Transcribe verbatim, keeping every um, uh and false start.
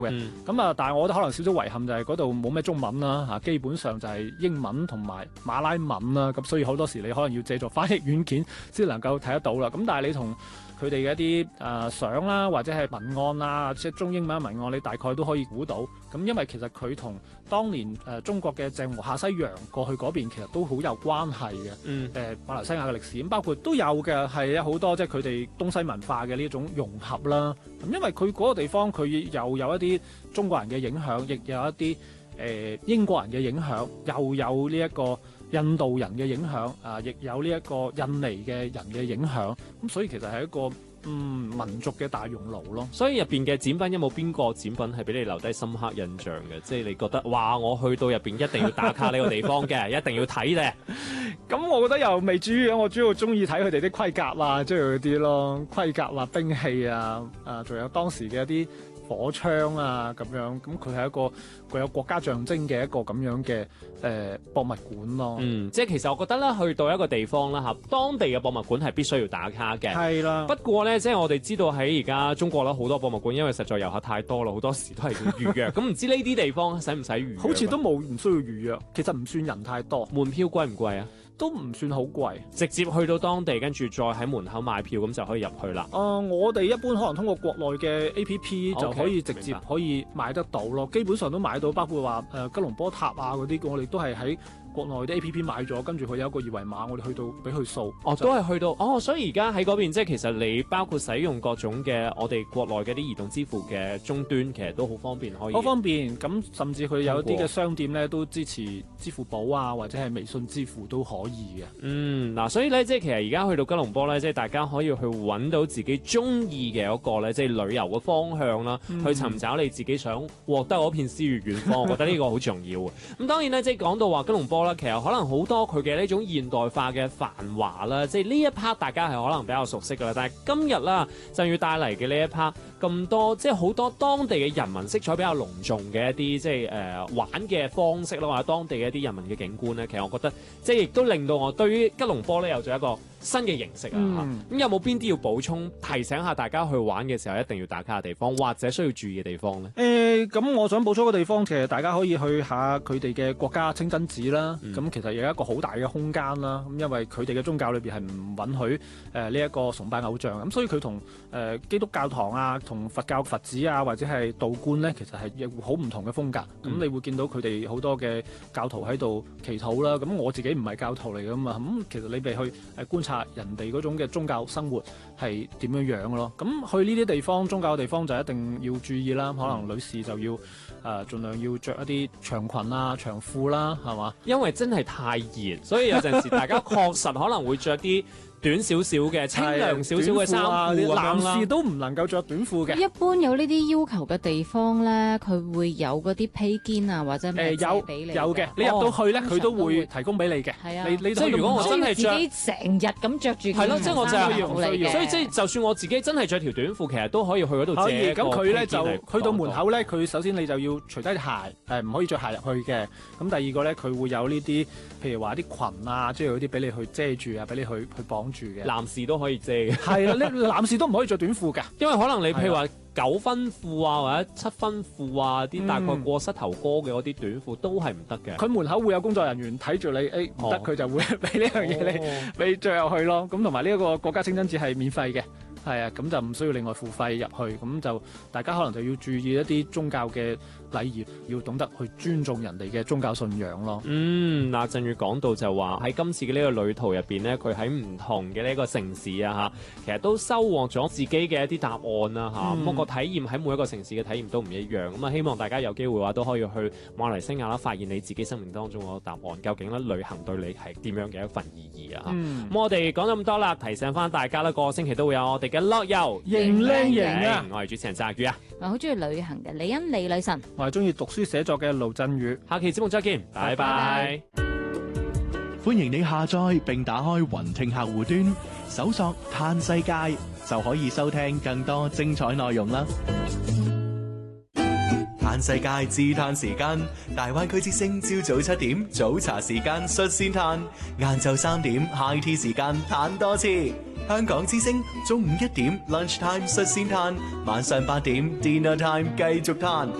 嘅。咁啊、嗯，但係我覺得可能少少遺憾就係嗰度冇咩中文啦嚇，基本上就係英文同埋馬拉文啦，咁所以好多時你可能要借助翻譯軟件先能夠睇得到啦。咁但係你同佢哋嘅一啲誒相啦，或者係文案啦，即係中英文文案，你大概都可以估到。咁因為其實佢同當年誒、呃、中國嘅鄭和下西洋過去嗰邊，其實都好有關係嘅。嗯。誒、呃，馬來西亞嘅歷史咁，包括都有嘅係有好多即係佢哋東西文化嘅呢一種融合啦。咁因為佢嗰個地方佢又有一啲中國人嘅影響，亦有一啲誒、呃、英國人嘅影響，又有呢、這、一個。印度人嘅影響啊，亦有呢一個印尼嘅人嘅影響，咁所以其實係一個嗯民族嘅大熔爐咯。 所以入邊嘅展品有冇邊個展品係俾你留低深刻印象嘅？即係你覺得哇，我去到入邊一定要打卡呢個地方嘅，一定要睇嘅。 咁我覺得又未至於，我主要中意睇佢哋啲盔甲啊，即係嗰啲咯，盔甲啊、兵器啊，啊，仲有當時嘅一啲火槍啊咁樣，咁佢係一個具有國家象徵嘅一個咁樣嘅誒、呃、博物館咯。 嗯，即係其實我覺得咧，去到一個地方啦嚇，當地嘅博物館係必須要打卡嘅。 係啦。不過咧，即係我哋知道喺而家中國啦，好多博物館因為實在遊客太多啦，好多時都係要預約。咁唔知呢啲地方使唔使預約？ 好似都冇，唔需要預約。其實唔算人太多。 門票貴唔貴啊？ 都唔算好貴， 直接去到當地，跟住再喺門口買票，咁就可以入去啦。 啊、呃，我哋一般可能通過國內嘅 A P P 就可以直接可以買得到咯，基本上都買到，包括話誒、呃、吉隆坡塔啊嗰啲，我哋都係喺國內啲 A P P 買咗，跟住佢有一個二維碼，我哋去到俾佢掃。 哦，都係去到哦，所以而家喺嗰邊，即係其實你包括使用各種嘅我哋國內嘅啲移動支付嘅終端，其實都好方便，可以。 好方便，咁甚至佢有一啲嘅商店咧都支持支付寶啊，或者係微信支付都可以嘅。 嗯。嗯，嗱，所以咧，即係其實而家去到吉隆坡咧，即係大家可以去揾到自己中意嘅一個咧，即係旅遊嘅方向啦，嗯、去尋找你自己想獲得嗰片詩與遠方。我覺得呢個好重要。咁當然咧，即係講到話吉隆坡啦，其實可能好多佢嘅呢種現代化嘅繁華啦，即係呢一 part 大家係可能比較熟悉噶啦。但係今日啦，就要帶嚟嘅呢一 part 咁多，即係好多當地嘅人民色彩比較濃重嘅一啲，即係誒、呃、玩嘅方式啦，或者當地嘅一啲人民嘅景觀咧，其實我覺得即係亦都令到我對於吉隆坡咧有咗一個新嘅認識啊！咁、嗯、有冇邊啲要補充提醒下大家去玩嘅時候一定要打卡嘅地方，或者需要注意嘅地方咧？誒、 欸，咁我想補充個地方，其實大家可以去下佢哋嘅國家清真寺啦。咁、嗯、其實有一個好大嘅空間啦。咁因為佢哋嘅宗教裏邊係唔允許誒呢一個崇拜偶像，咁所以佢同誒基督教堂啊、同佛教佛寺啊或者係道觀咧，其實係好唔同嘅風格。咁、嗯、你會見到佢哋好多嘅教徒喺度祈禱啦。咁我自己唔係教徒嚟噶嘛，咁其實你哋去誒觀察人哋嗰種嘅宗教生活係點樣樣咯。咁去呢啲地方，宗教嘅地方就一定要注意啦。可能女士就要誒、呃、盡量要着一啲長裙啊、長褲啦，係嘛？ 因為真係太熱，所以有陣時大家確實可能會着啲短少少嘅清涼少少嘅衫褲， 男士都唔能夠着短褲嘅。 一般有呢啲要求嘅地方咧，佢會有嗰啲披肩啊，或者咩借俾你。 有有嘅，你入到去咧，佢、哦、都會提供俾你嘅。係啊，你你即係如果我真係着自己成日咁着住， 係咯，即係我就係用嚟嘅。 所以即係就算我自己真係着條短褲，其實都可以去嗰度借。 可以，咁佢咧就去到門口咧，佢首先你就要除低鞋，誒唔可以着鞋入去嘅。咁第二個咧，佢會有呢啲，譬如話啲裙啊，即係嗰啲俾你去遮住啊，俾你去去綁住嘅。 男士都可以遮嘅， 係啦，你男士都唔可以着短褲㗎， 因為可能你譬如話九分褲啊，或者七分褲啊，啲大概過膝頭哥嘅嗰啲短褲都係唔得嘅。 佢、嗯、門口會有工作人員睇住你，誒唔得，佢就會俾呢樣嘢你，你着入去咯。咁同埋呢一個國家清真寺係免費嘅。係啊，咁就唔需要另外付費入去，咁就大家可能就要注意一啲宗教嘅禮儀，要懂得去尊重人哋嘅宗教信仰咯。 嗯，嗱，正如講到就話喺今次嘅呢個旅途入邊呢，佢喺唔同嘅呢個城市啊嚇，其實都收穫咗自己嘅一啲答案啦嚇。不過、嗯、體驗喺每一個城市嘅體驗都唔一樣，咁啊希望大家有機會嘅話都可以去馬來西亞啦，發現你自己生命當中嗰個答案，究竟咧旅行對你係點樣嘅一份意義啊嚇。咁、嗯、我哋講咗咁多啦，提醒翻大家啦，個個星期都會有我哋嘅樂遊型靚型啊！ 我係主持人澤宇啊， 我好中意旅行嘅李欣李女神， 我係中意讀書寫作嘅盧振宇。 下期節目再見，拜拜！ 歡迎你下載並打開雲聽客戶端，搜索嘆世界就可以收聽更多精彩內容啦。嘆世界自嘆時間，大灣區之聲朝早七點早茶時間率先嘆，晏晝三點 high tea 時間嘆多次。 香港之聲中午一點 lunch time 率先攤，晚上八點 dinner time 繼續攤。